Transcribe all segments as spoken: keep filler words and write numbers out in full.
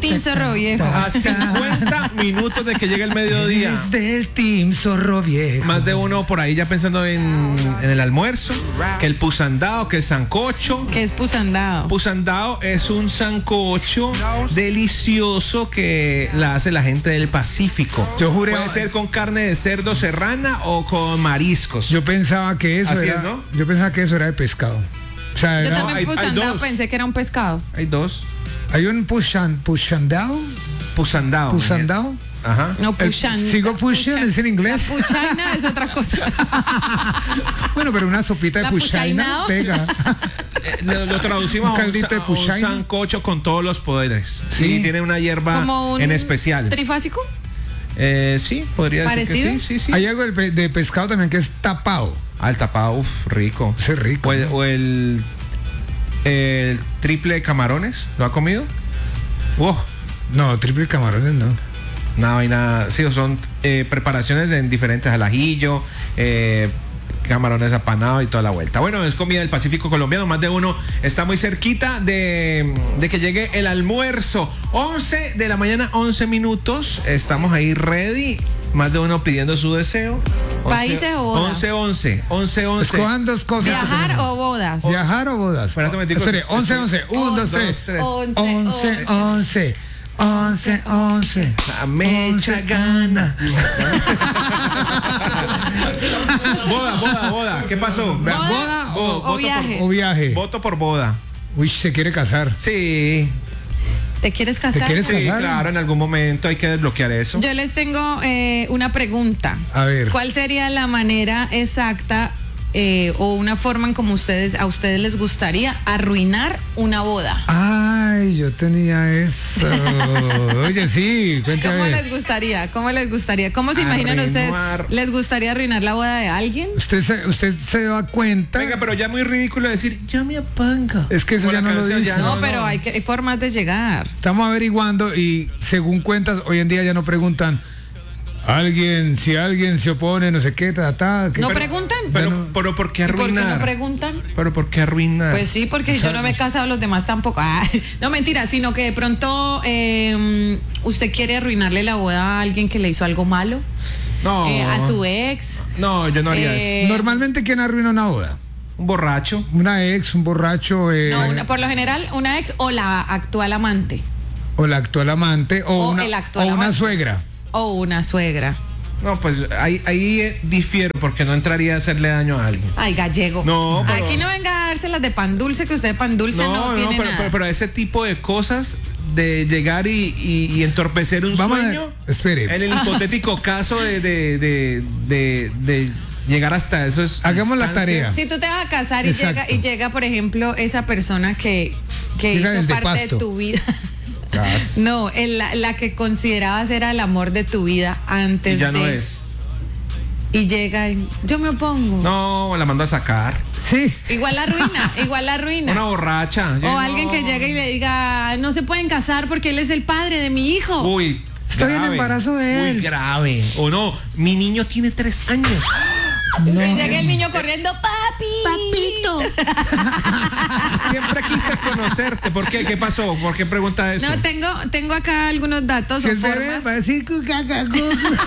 Team Zorro Viejo. A cincuenta minutos de que llegue el mediodía. Desde el Team Zorro Viejo. Más de uno por ahí ya pensando en, en el almuerzo, que el pusandao, que el sancocho. ¿Qué es pusandao? Pusandao es un sancocho delicioso que la hace la gente del Pacífico. Yo juré. Puede ser con carne de cerdo serrana o con mariscos. Yo pensaba que eso Así era. es, ¿no? Yo pensaba que eso era de pescado. O sea, Yo era- también hay- hay pusandao dos. pensé que era un pescado. Hay dos. hay un pushan, pushandao. Pusandao. Pusandao. Ajá. No, Eh, pushan. sigo la pushing, pushan- es en inglés. La puchaina es otra cosa. Bueno, pero una sopita de La pushaina puchainao. pega. Eh, lo, lo traducimos Un a un, caldito de sa- a un pushaina. sancocho con todos los poderes. Sí. Sí, tiene una hierba Como un en especial. trifásico. Eh, sí, podría ¿Parecido? decir que sí, sí, sí. Hay algo de, pe- de pescado también que es tapado. Ah, el tapado, uff, rico. Ese es rico. O el, ¿no? o el, el triple de camarones, ¿lo ha comido? Wow, No, triple camarones no. nada vaina. Sí, son eh, preparaciones en diferentes, al ajillo, eh, camarones apanados y toda la vuelta. Bueno, es comida del Pacífico colombiano. Más de uno está muy cerquita de, de que llegue el almuerzo. once de la mañana, once minutos. Estamos ahí ready. Más de uno pidiendo su deseo. ¿Países o bodas? once, once, once, once. Escojan dos cosas. que ¿Viajar tenemos. o bodas? ¿Viajar o bodas? Espérate un momentico. Espere, once, once. Un, dos, tres. Once, Once, once. Once, once. La mecha Once. gana. Boda, boda, boda. ¿Qué pasó? Vea, ¿Boda ¿boda o- o, voto o viaje? o viaje? Voto por boda. Uy, se quiere casar. Sí, ¿Te quieres casar? quieres sí, casar? claro, en algún momento hay que desbloquear eso. Yo les tengo eh, una pregunta. A ver. ¿Cuál sería la manera exacta eh, o una forma en como ustedes a ustedes les gustaría arruinar una boda? Ay, yo tenía eso. Oye, sí, ¿Cómo cuéntame. les gustaría? ¿Cómo les gustaría? ¿Cómo se imaginan ustedes? Arruinar. ¿Les gustaría arruinar la boda de alguien? Usted se, usted se da cuenta. Venga, pero ya muy ridículo decir, ya me apango. Es que eso Como ya la no lo canción, dice. ya No, no, pero no. hay, que, hay formas de llegar. Estamos averiguando y según cuentas, hoy en día ya no preguntan. Alguien, si alguien se opone, no sé qué, ta, ta. que- ¿No pero- preguntan? Pero, Ya no- pero ¿por qué ¿Y por qué arruinar? no preguntan? Pero ¿por qué arruinar? Pues sí, porque yo no me he casado, los demás tampoco. Ah, no, mentira, sino que de pronto eh, usted quiere arruinarle la boda a alguien que le hizo algo malo, no. eh, a su ex. No, yo no haría Eh, eso. Normalmente, ¿quién arruina una boda? Un borracho. Una ex, un borracho, eh, No, una- por lo general, una ex o la actual amante o la actual amante, o, o una, el actual o una amante. suegra. o una suegra. No, pues ahí, ahí eh, difiero porque no entraría a hacerle daño a alguien. Ay, gallego. No, pero- Aquí no venga a dárselas de pan dulce, que usted de pan dulce no, No, no, tiene pero, nada. pero, pero ese tipo de cosas de llegar y, y- y entorpecer un Vamos a- sueño. espere. En el hipotético caso de, de, de, de- de llegar hasta eso es. Hagamos la tarea. Si tú te vas a casar y Exacto. llega, y llega, por ejemplo, esa persona que, que Llega hizo desde parte Pasto. de tu vida. Gas. No, el- la, la que considerabas era el amor de tu vida antes Y ya de. no es. Y llega y yo me opongo. No, la mando a sacar. Sí. Igual la arruina, igual la arruina. Una borracha. o Yo alguien no. que llegue y le diga, no se pueden casar porque él es el padre de mi hijo. Uy. Estoy en grave, embarazo de él. Muy grave. O no, mi niño tiene tres años. Y llega el niño corriendo, papi. Papito. Siempre quise conocerte. ¿Por qué? ¿Qué pasó? ¿Por qué pregunta eso? No, tengo, tengo acá algunos datos Si o es bebé, formas. va a decir cucaca, cucu.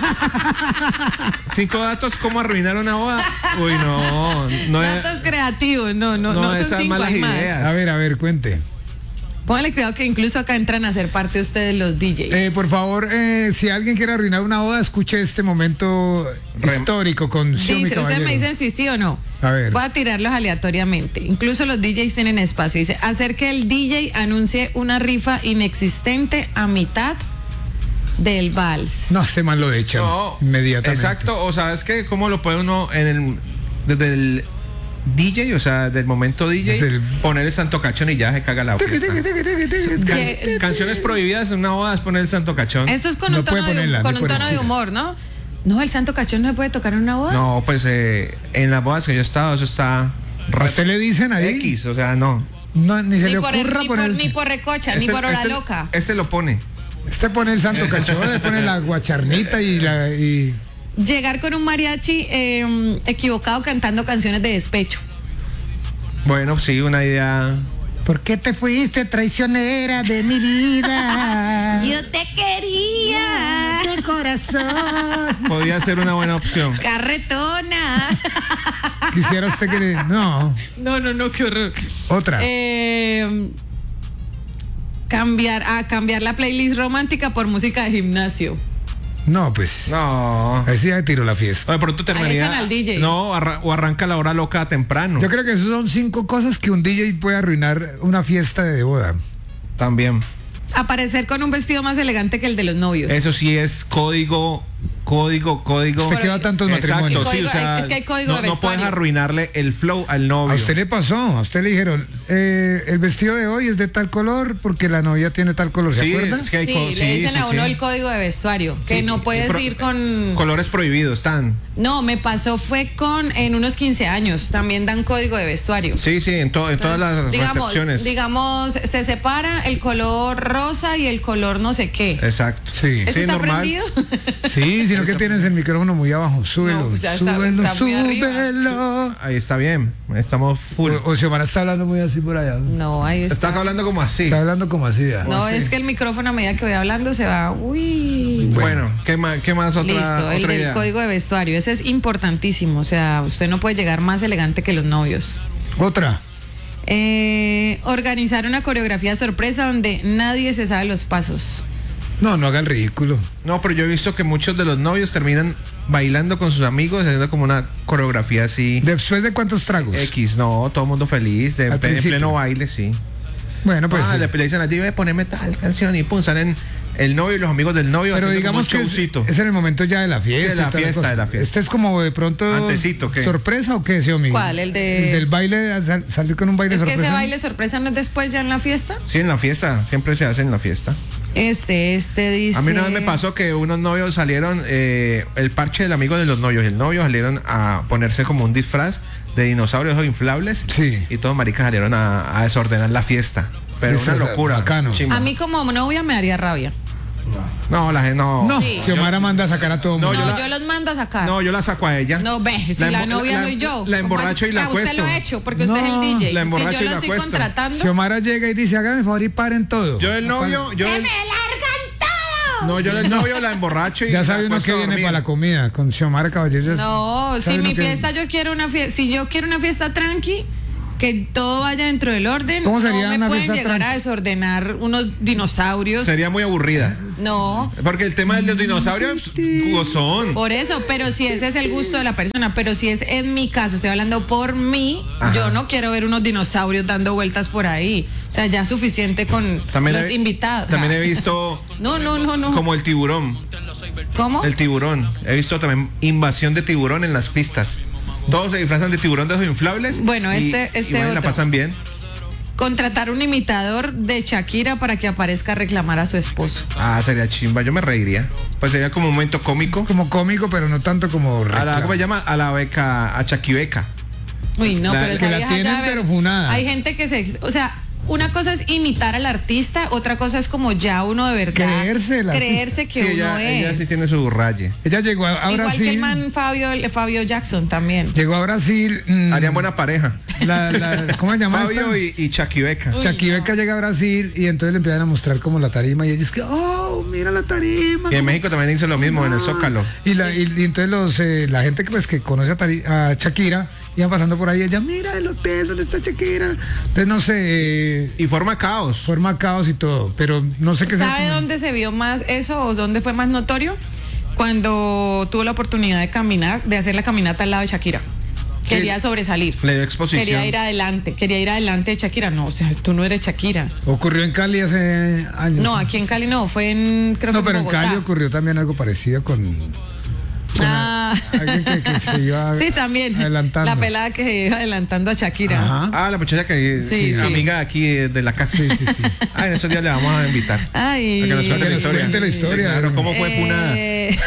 Cinco datos, ¿cómo arruinar una boda? Uy, no. No es. Datos creativos, no, no, No, no, son esas cinco malas hay más. ideas. A ver, a ver, cuente. Póngale cuidado que incluso acá entran a ser parte ustedes los D Js. Eh, por favor, eh, si alguien quiere arruinar una boda, escuche este momento Rem- histórico con Xiomi Dice, ustedes me Caballero. dicen si sí o no. A ver. Voy a tirarlos aleatoriamente. Incluso los D Js tienen espacio. Dice, hacer que el D J anuncie una rifa inexistente a mitad del vals. No, se mal lo echan No, inmediatamente. Exacto, o sea, es que cómo lo puede uno en el desde el D J, o sea, del momento D J, Desde el- poner el santo cachón y ya se caga la Tiqui, fiesta. tiqui, tiqui, tiqui, tiqui. Can- Que- canciones prohibidas en una boda es poner el santo cachón. Esto es con No un tono, puede de, ponerla, con ni un por tono de encima. humor, ¿no? No, el santo cachón no se puede tocar en una boda. No, pues eh, en las bodas que yo he estado, eso está ¿A usted le dicen ahí? X, o sea, no. No, ni se Ni le por, ocurra ni, por, poner. ni por recocha, ni Este- por hora este- loca. Este lo pone. Este pone el santo cachón, le pone la guacharnita y la. Y... Llegar con un mariachi eh, equivocado cantando canciones de despecho. Bueno, sí, una idea ¿Por qué te fuiste, traicionera de mi vida? Yo te quería. De corazón. Podría ser una buena opción. Carretona. Quisiera usted que... No. No, no, no, qué horror. Otra. Eh, cambiar, a cambiar la playlist romántica por música de gimnasio. No, pues. No. Ahí sí ya tiro la fiesta. O de pronto terminaría. echan al D J. No, arra- o arranca la hora loca temprano. Yo creo que esas son cinco cosas que un D J puede arruinar una fiesta de boda. También. Aparecer con un vestido más elegante que el de los novios. Eso sí es código, código, código. Usted que va a tantos matrimonios. Exacto, sí, Código- o sea, es que hay código no, de no puedes vestuario. arruinarle el flow al novio. A usted le pasó, a usted le dijeron, eh, el vestido de hoy es de tal color porque la novia tiene tal color, ¿se Sí, acuerda? es que hay Sí, co- le sí, dicen sí, a uno sí. el código de vestuario, que Sí, no puedes pro- ir con... Colores prohibidos están. No, me pasó fue con, en unos quince años, también dan código de vestuario. Sí, sí, en, to- en todas las digamos, recepciones. digamos, se separa el color rosa y el color no sé qué. Exacto. Sí. ¿Eso Sí, está normal. prendido? Sí, sino que Eso. tienes el micrófono muy abajo, súbelo, No, ya está- súbelo, está muy arriba. súbelo. Ahí está bien. Estamos full. O, o Xiomara está hablando muy así por allá. No, ahí está. Estás hablando como así. Está hablando como así. ya. No, así. es que el micrófono a medida que voy hablando se va, uy. Bueno, ¿qué más, qué más otra, Listo, el otra del idea? código de vestuario, ese es importantísimo, o sea, usted no puede llegar más elegante que los novios. Otra. Eh, organizar una coreografía sorpresa donde nadie se sabe los pasos. No, no haga el ridículo. No, pero yo he visto que muchos de los novios terminan bailando con sus amigos, haciendo como una coreografía así. ¿Después de cuántos tragos? X, no, todo el mundo feliz, de, Al en principio. pleno baile, sí. Bueno, pues. ah, sí. le, le dicen a ti, ve, poneme tal canción y pum, salen el novio y los amigos del novio Pero haciendo digamos como que un es, showcito. es en el momento ya de la fiesta. Sí, de la y toda fiesta, cosa. de la fiesta. Este es como de pronto. Antecito, ¿qué? ¿Sorpresa o qué, Xiomi? ¿Cuál? El de- El del baile, sal- salir con un baile Es que sorpresa. ese baile sorpresa no es después ya en la fiesta. Sí, en la fiesta, siempre se hace en la fiesta. Este, este dice. A mí una vez me pasó que unos novios salieron, eh, el parche del amigo de los novios y el novio salieron a ponerse como un disfraz de dinosaurios o inflables. Sí. Y todos maricas salieron a, a desordenar la fiesta. Pero Eso una es locura. bacano. chimba. A mí como novia me daría rabia. No, la gente no. No, Sí. Xiomara manda a sacar a todo No, mundo. No, yo yo, la- los mando a sacar. No, yo la saco a ella. No, ve, si la, embo- novia la- soy yo. La ¿Cómo emborracho así? y la Ah, usted acuesto. lo ha hecho porque usted es No, el D J. la emborracho si y yo la lo estoy acuesto. contratando. Xiomara llega y dice, háganme el favor y paren todo. Yo el novio, yo ¡Se el, me largan todos! no, yo el novio la emborracho y Ya la sabe uno acuesto que a viene dormir. para la comida con Xiomara Caballero. No, si sabe uno mi que- fiesta yo quiero una fiesta, si yo quiero una fiesta tranqui, que todo vaya dentro del orden, ¿Cómo sería no me una pueden fiesta llegar tranqui? a desordenar unos dinosaurios. Sería muy aburrida. No, Porque el tema de los dinosaurios, gozón. por eso, pero si ese es el gusto de la persona, pero si es en mi caso, estoy hablando por mí, Ajá. yo no quiero ver unos dinosaurios dando vueltas por ahí. O sea, ya es suficiente con También los he, invitados. También Ah. he visto No, no, no, no. como el tiburón. ¿Cómo? El tiburón. He visto también invasión de tiburón en las pistas. Todos se disfrazan de tiburón de esos inflables. Bueno, y- este- y este bueno, la otro. pasan bien. Contratar un imitador de Shakira para que aparezca a reclamar a su esposo. Ah, sería chimba. Yo me reiría. Pues sería como un momento cómico. Como cómico, pero no tanto como A la, reclamo. ¿cómo se llama? A la beca, a Chaquibeca. Uy, no, La- pero que esa la vieja tienen, ya ve- pero funada. Hay gente que se, o sea, una cosa es imitar al artista, otra cosa es como ya uno de verdad Creerse el artista. creerse que Sí, uno ella, es. ella sí tiene su raye. Ella llegó a, a Igual Brasil. que el man Fabio, Fabio Jackson también. Llegó a Brasil. mm, Harían buena pareja. la, la- ¿Cómo se llama Fabio esta? y, y Chaquibeca. Uy, Chaquibeca llega a Brasil y entonces le empiezan a mostrar como la tarima y ella es que, oh, mira la tarima. Y en cómo- México también hizo lo mismo, en el Zócalo. Y, la, y, y entonces los, eh, la gente que, pues, que conoce a, Tari- a Shakira iban pasando por ahí, ella, mira el hotel donde está Shakira. Entonces no sé, eh, Y forma caos. forma caos y todo, pero no sé qué ¿Sabe sea. dónde se vio más eso o dónde fue más notorio? Cuando tuvo la oportunidad de caminar, de hacer la caminata al lado de Shakira. Quería sobresalir. Le dio exposición. Quería ir adelante, quería ir adelante de Shakira. No, o sea, tú no eres Shakira. Ocurrió en Cali hace años. No, aquí en Cali no, fue en, creo No, que pero en Bogotá. Cali ocurrió también algo parecido con, con Ah. alguien que, que se iba Sí, también. adelantando. La pelada que se iba adelantando a Shakira. Ajá. Ah, la muchacha que Sí, sí. amiga aquí eh, de la casa. Sí, sí, sí. Ah, en esos días le vamos a invitar. Ay. A que nos cuente Que la nos historia. cuente la historia. Sí, claro, ¿cómo fue punada? Eh,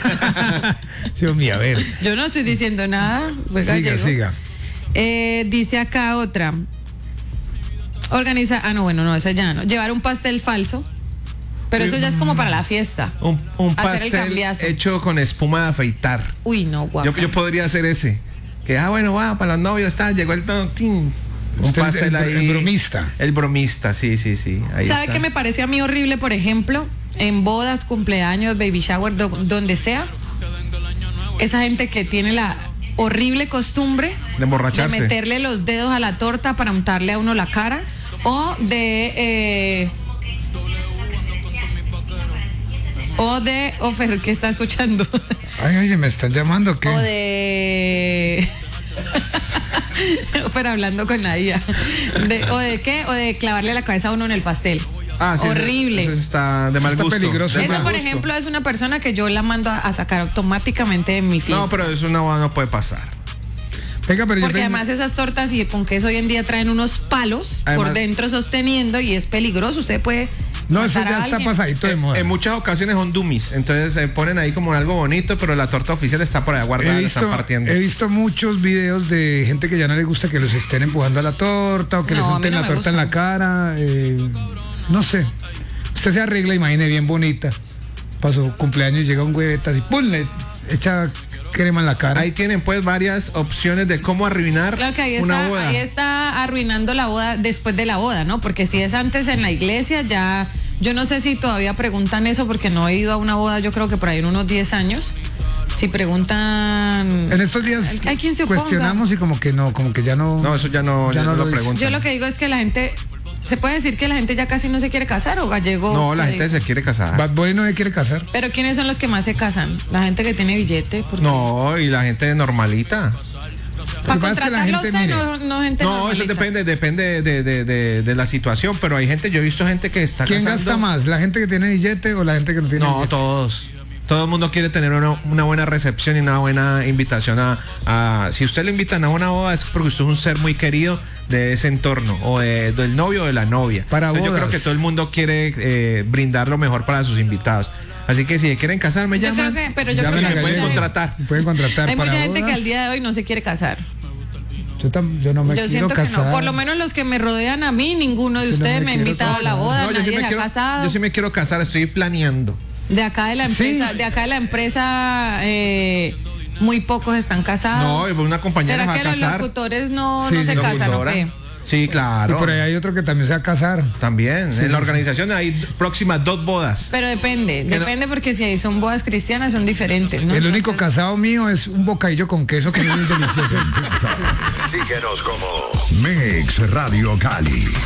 Sí, hombre, a ver. yo no estoy diciendo nada. Pues Siga, gallego. siga. Eh, dice acá otra. Organiza. Ah, no, bueno, no, esa ya no. Llevar un pastel falso. Pero eso ya es como para la fiesta. Un, un Hacer el pastel cambiazo. hecho con espuma de afeitar. Uy, no, guapo. Yo, yo podría hacer ese. Que, ah, bueno, va, para los novios está, llegó el ton, tin. Un Usted es pastel el, ahí. el bromista. El bromista, sí, sí, sí. Ahí ¿Sabe está. qué me parece a mí horrible, por ejemplo? En bodas, cumpleaños, baby shower, do- donde sea. Esa gente que tiene la horrible costumbre De emborracharse. de meterle los dedos a la torta para untarle a uno la cara. O de... eh, o de... O Fer, ¿qué está escuchando? Ay, oye, me están llamando, ¿qué? O de... Pero hablando con la I A. De- ¿O de qué? O de clavarle la cabeza a uno en el pastel. Ah, sí, Horrible. Eso, eso está de mal Está gusto. peligroso. de Esa, mal por gusto. ejemplo, es una persona que yo la mando a, a sacar automáticamente de mi fiesta. No, pero eso una boda no puede pasar. Venga, pero yo Porque tengo- además esas tortas y con queso hoy en día traen unos palos Además- por dentro sosteniendo y es peligroso. Usted puede. No, eso matar a ya está alguien. pasadito de En, moda. en muchas ocasiones son dummies, entonces se ponen ahí como algo bonito, pero la torta oficial está por ahí guardada, He la visto, están partiendo. he visto muchos videos de gente que ya no le gusta que los estén empujando a la torta o que No, les a mí unten no la me torta en gusta. la cara. eh, no sé. Usted se arregla, imagine, bien bonita. Para su cumpleaños llega un huevetas y ¡pum! Le echa crema en la cara. Ahí tienen pues varias opciones de cómo arruinar Claro que ahí una está, boda. ahí está arruinando la boda después de la boda, ¿no? Porque si es antes en la iglesia, ya. Yo no sé si todavía preguntan eso porque no he ido a una boda, yo creo que por ahí en unos diez años. Si preguntan. En estos días Hay quien se oponga. cuestionamos y como que no, como que ya no. No, eso ya no, ya no lo dice. preguntan. Yo lo que digo es que la gente. ¿Se puede decir que la gente ya casi no se quiere casar o gallego? No, la qué gente dice? se quiere casar. Bad Bunny no se quiere casar. Pero ¿quiénes son los que más se casan? La gente que tiene billete. porque- No, y la gente normalita. Para Lo que pasa es que la contratarlo a gente, usted, mire, no, no gente No, eso normalita. depende, depende de, de, de, de la situación, pero hay gente, yo he visto gente que está ¿Quién casando. gasta más? ¿La gente que tiene billete o la gente que no tiene No, billete? todos. Todo el mundo quiere tener una, una buena recepción y una buena invitación a, a- si usted le invitan a una boda es porque usted es un ser muy querido de ese entorno o de- del novio o de la novia. Para Entonces, yo creo bodas. que todo el mundo quiere eh, brindar lo mejor para sus invitados. Así que si quieren casar, me Yo llaman. creo que- pero yo Ya creo me que la hay me gallé. pueden mucha, contratar. Pueden contratar hay para mucha gente que bodas. al día de hoy no se quiere casar. Yo, tam- yo no me Yo quiero siento que casar. no. Por lo menos los que me rodean a mí, ninguno de Yo no ustedes me me ha quiero invitado a la casar. boda, No, yo sí, nadie me se ha quiero, casado. yo sí me quiero casar, estoy planeando. De acá de la empresa, Sí. de acá de la empresa, eh, muy pocos están casados. No, una compañera ¿Será va que a los casar. locutores no, Sí, no se sí, casan o Locutora. qué? Sí, Y claro. por ahí hay otro que también se va a casar. También. Sí, en la sí, sí. organización hay próximas dos bodas. Pero depende, Que no- depende porque si ahí son bodas cristianas son diferentes, ¿no? El único Entonces, casado mío es un bocadillo con queso que es muy delicioso. Síguenos como Mix Radio Cali.